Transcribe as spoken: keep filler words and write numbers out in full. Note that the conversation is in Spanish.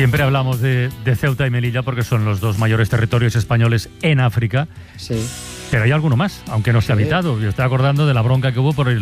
Siempre hablamos de, de Ceuta y Melilla porque son los dos mayores territorios españoles en África. Sí. Pero hay alguno más, aunque no esté Sí. habitado. Yo estoy acordando de la bronca que hubo por el